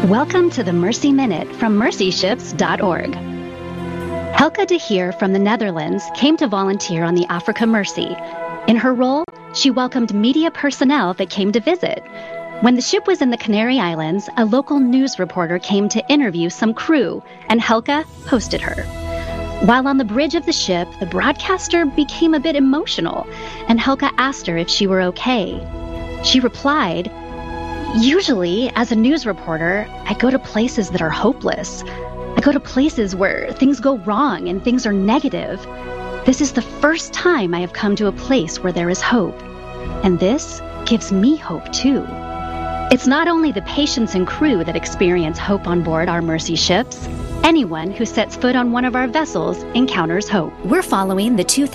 Welcome to the Mercy Minute from mercyships.org. Helga de Heer from the Netherlands came to volunteer on the Africa Mercy. In her role, she welcomed media personnel that came to visit. When the ship was in the Canary Islands, a local news reporter came to interview some crew, and Helga hosted her. While on the bridge of the ship, the broadcaster became a bit emotional, and Helga asked her if she were okay. She replied, "Usually, as a news reporter, I go to places that are hopeless. I go to places where things go wrong and things are negative. This is the first time I have come to a place where there is hope. And this gives me hope too." It's not only the patients and crew that experience hope on board our Mercy ships. Anyone who sets foot on one of our vessels encounters hope. We're following the 2000